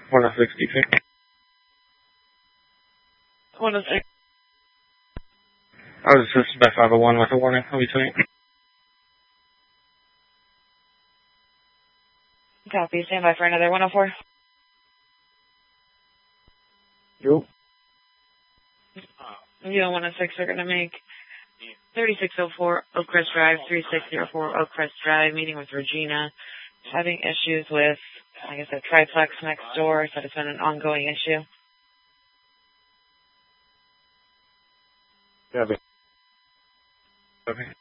106. 106. I was assisted by 501 with a warning. I'll be turning. Copy. Stand by for another 104. Yo. You and 106 are going to make 3604 Oakcrest Drive, 3604 Oakcrest Drive, meeting with Regina. Having issues with, I guess, a triplex next door. Said it's been an ongoing issue. Yeah, okay.